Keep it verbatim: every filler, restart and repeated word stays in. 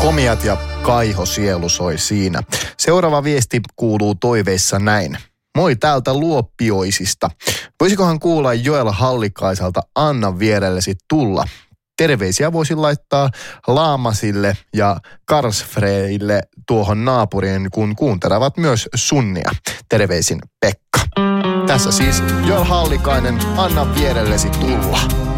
Komiat ja Kaiho sielu soi siinä. Seuraava viesti kuuluu toiveissa näin. Moi täältä Luoppioisista. Voisikohan kuulla Joel Hallikaiselta Annan vierellesi tulla? Terveisiä voisin laittaa Laamasille ja Karsfreille tuohon naapuriin, kun kuuntelevat myös Sunnia. Terveisin Pekka. Tässä siis Joel Hallikainen, Anna vierellesi tulla.